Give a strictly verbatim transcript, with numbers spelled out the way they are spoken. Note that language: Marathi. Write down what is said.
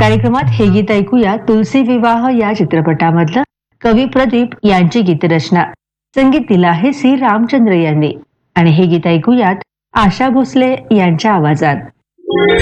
कार्यक्रमात हे गीत ऐकूया तुलसी विवाह या चित्रपटामधलं कवी प्रदीप यांची गीतरचना. संगीत दिलं आहे सी रामचंद्र यांनी आणि हे गीत ऐकूयात आशा भोसले यांच्या आवाजात.